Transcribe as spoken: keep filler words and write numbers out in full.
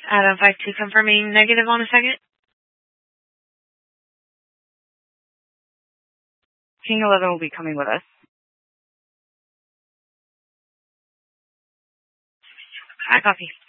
Adam five two confirming negative on a second. King eleven will be coming with us. I copy.